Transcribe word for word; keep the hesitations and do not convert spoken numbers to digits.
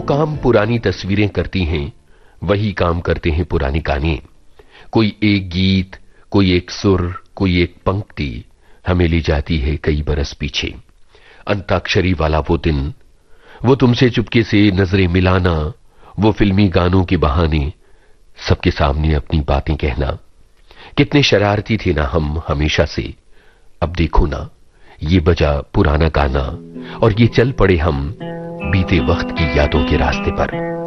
काम पुरानी तस्वीरें करती हैं, वही काम करते हैं पुराने गाने। कोई एक गीत, कोई एक सुर, कोई एक पंक्ति हमें ले जाती है कई बरस पीछे। अंताक्षरी वाला वो दिन, वो तुमसे चुपके से नजरें मिलाना, वो फिल्मी गानों के बहाने सबके सामने अपनी बातें कहना। कितने शरारती थे ना हम हमेशा से। अब देखो ना, ये बजा पुराना गाना और ये चल पड़े हम बीते वक्त की यादों के रास्ते पर।